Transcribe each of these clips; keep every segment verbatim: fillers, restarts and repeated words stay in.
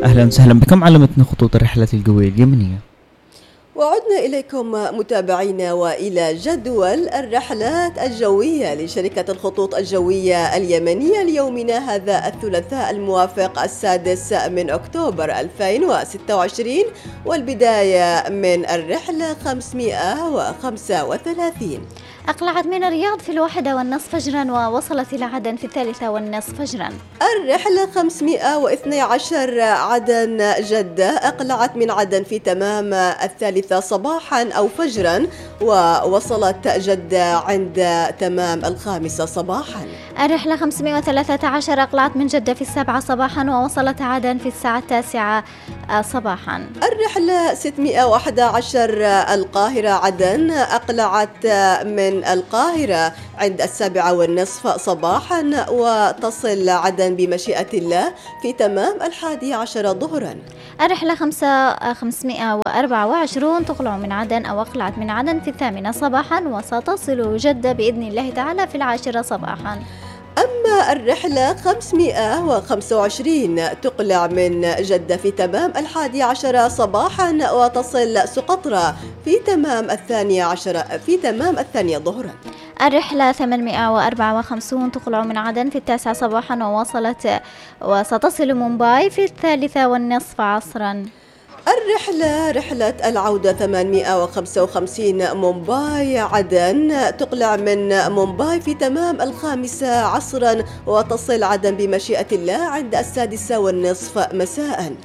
أهلا وسهلا بكم على متن خطوط الرحلة الجوية اليمنية. وعدنا إليكم متابعينا وإلى جدول الرحلات الجوية لشركة الخطوط الجوية اليمنية ليومنا هذا الثلاثاء الموافق السادس من أكتوبر ألفين وستة وعشرين، والبداية من الرحلة خمسمائة وخمسة وثلاثين. أقلعت من الرياض في الواحدة والنصف فجرا ووصلت إلى عدن في الثالثة والنصف فجرا. الرحلة خمسمائة واثني عشر عدن جدة أقلعت من عدن في تمام الثالثة صباحا أو فجرا، ووصلت جدة عند تمام الخامسة صباحا. الرحلة خمسمائة وثلاثة عشر أقلعت من جدة في السابعة صباحا ووصلت عدن في الساعة التاسعة صباحا. الرحلة ستمائة وأحد عشر القاهرة عدن أقلعت من القاهرة عند السابعة والنصف صباحا، وتصل عدن بمشيئة الله في تمام الحادي عشر ظهرا. الرحلة خمسمائة وأربعة وعشرين تقلع من عدن أو أقلعت من عدن في الثامنة صباحا، وستصل جدة بإذن الله تعالى في العاشرة صباحا. أما الرحلة خمسمائة وخمسة وعشرين تقلع من جدة في تمام الحادي عشر صباحا، وتصل سقطرى في تمام الثانية عشر في تمام الثانية ظهرا. الرحلة ثمانمائة وأربعة وخمسين تقلع من عدن في التاسعة صباحا ووصلت وستصل مومباي في الثالثة والنصف عصرا. الرحلة رحلة العودة ثمانمائة وخمسة وخمسين مومباي عدن تقلع من مومباي في تمام الخامسة عصرا، وتصل عدن بمشيئة الله عند السادسة والنصف مساء.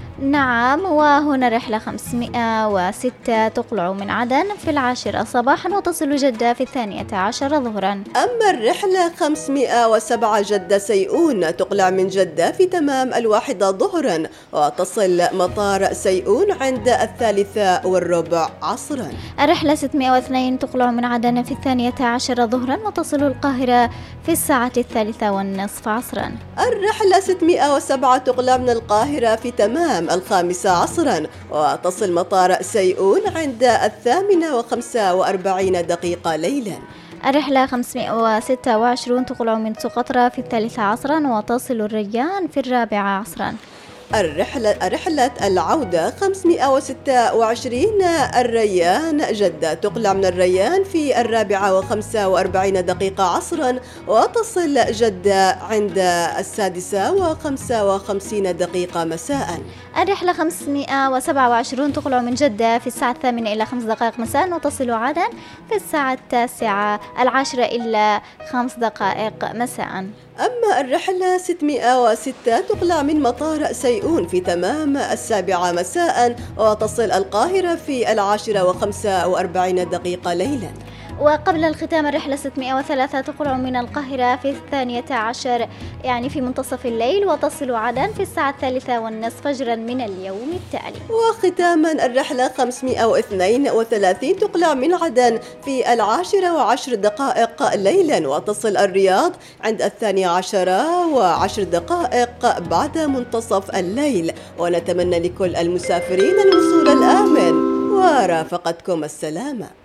نعم، وهنا رحلة خمسمائة وستة تقلع من عدن في العاشرة صباحا وتصل جدة في الثانية عشر ظهرا. أما الرحلة خمسمائة وسبعة جدة سيئون تقلع من جدة في تمام الواحدة ظهرا، وتصل مطار سيئون عند الثالثة والربع عصرا. الرحلة ستمائة واثنين تقلع من عدن في الثانية عشر ظهرا وتصل القاهرة في الساعة الثالثة والنصف عصرا. الرحلة ستمائة وسبعة تقلع من القاهرة في تمام الخامسة عصرا، وتصل مطار سيئون عند الثامنة وخمسة وأربعين دقيقة ليلا. الرحلة خمسمائة وستة وعشرين تقلع من سقطرى في الثالثة عصرا وتصل الريان في الرابعة عصرا. الرحلة رحلة العودة خمسمائة وستة وعشرين الريان جدة تقلع من الريان في الرابعة وخمسة وأربعين دقيقة عصرا، وتصل جدة عند السادسة وخمسة وخمسين دقيقة مساء. الرحلة خمسمائة وسبعة وعشرين تقلع من جدة في الساعة الثامنة إلى خمس دقائق مساء وتصل عدن في الساعة التاسعة العاشرة إلى خمس دقائق مساء. أما الرحلة ستمائة وستة تقلع من مطار سيئون في تمام السابعة مساء، وتصل القاهرة في العاشرة وخمسة وأربعين دقيقة ليلا. وقبل الختام الرحلة ستمائة وثلاثة تقلع من القاهرة في الثانية عشر يعني في منتصف الليل، وتصل عدن في الساعة الثالثة والنصف فجرا من اليوم التالي. وختاما الرحلة خمسمائة واثنين وثلاثين تقلع من عدن في العاشرة وعشر دقائق ليلا، وتصل الرياض عند الثانية عشرة وعشر دقائق بعد منتصف الليل. ونتمنى لكل المسافرين الوصول الآمن ورافقتكم السلامة.